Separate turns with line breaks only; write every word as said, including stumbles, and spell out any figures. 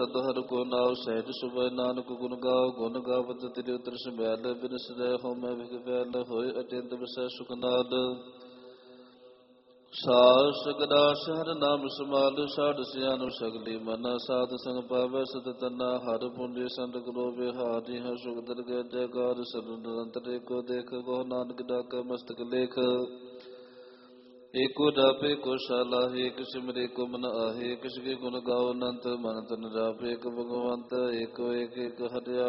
ਸਦ ਹਰ ਕੋ ਨਾਉ ਸਹਿਜ ਸੁਭੈ ਨਾਨਕ ਗੁਣ ਗਾਓ ਗੁਣ ਗਾਵਤ ਤੇਰੇ ਉਤਰ ਸੰਭੈਲ ਬਿਨਸ ਰਹਿ ਹੋ ਮੈਂ ਵਿਗ ਵੈਲ ਹੋਏ ਅਚਿੰਤ ਵਿਸੈ ਸੁਖਨਾਦ ਸਾਸ ਸਗਦਾਸ ਹਰ ਨਾਮ ਸਮਾਲ ਸਾਧ ਸਿਆਨੁ ਸਗਲੀ ਮਨਾ ਸਾਧ ਸੰਗ ਪਾਵੈ ਸਤ ਤਨਾ ਹਰ ਪੁੰਜੇ ਸੰਤ ਗੁਰੂ ਵਿਹਾਰੀ ਹਰ ਸੁਖ ਦਰਗਹਿ ਜੈਕਾਰ ਸਰਨ ਨਿਰੰਤਰ ਏਕੋ ਦੇਖ ਕੋ ਨਾਨਕ ਡਾਕੈ ਮਸਤਕ ਲੇਖ ਏਕੋ ਜਾਪੇ ਕੋ ਸ਼ਾਲਾਹੇ ਏਕ ਸਿਮਰੇ ਕੋ ਮਨ ਆਹੇ ਕਿਸ ਕੇ ਗੁਣ ਗਾਓ ਅਨੰਤ ਮਨ ਤਨ ਜਾਪੇ ਏਕ ਭਗਵੰਤ ਏਕੋ ਏਕ ਏਕ ਹਰਿਆ